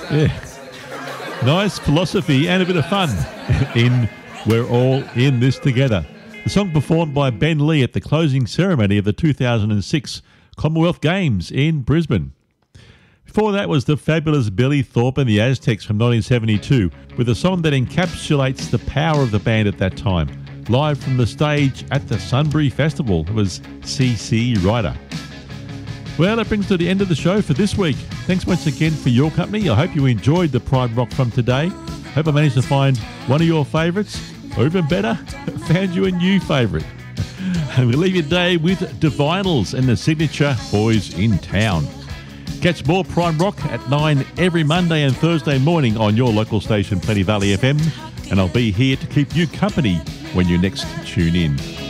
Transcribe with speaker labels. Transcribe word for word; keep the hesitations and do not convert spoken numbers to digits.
Speaker 1: Yeah. Nice philosophy and a bit of fun in We're All In This Together. The song performed by Ben Lee at the closing ceremony of the two thousand six Commonwealth Games in Brisbane. Before that was the fabulous Billy Thorpe and the Aztecs from nineteen seventy-two with a song that encapsulates the power of the band at that time. Live from the stage at the Sunbury Festival, it was C C Ryder. Well, that brings to the end of the show for this week. Thanks once again for your company. I hope you enjoyed the Prime Rock from today. Hope I managed to find one of your favourites, or even better, found you a new favourite. And we'll leave you today with Divinals and the signature Boys in Town. Catch more Prime Rock at nine every Monday and Thursday morning on your local station, Plenty Valley F M. And I'll be here to keep you company when you next tune in.